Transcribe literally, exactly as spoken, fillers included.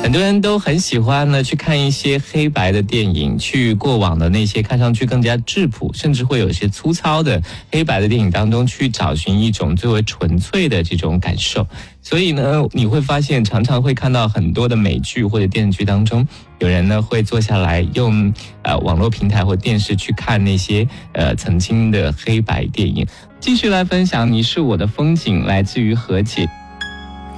很多人都很喜欢呢去看一些黑白的电影，去过往的那些看上去更加质朴，甚至会有一些粗糙的黑白的电影当中去找寻一种最为纯粹的这种感受。所以呢，你会发现常常会看到很多的美剧或者电视剧当中，有人呢会坐下来用呃网络平台或电视去看那些呃曾经的黑白电影。继续来分享你是我的风景，来自于何解。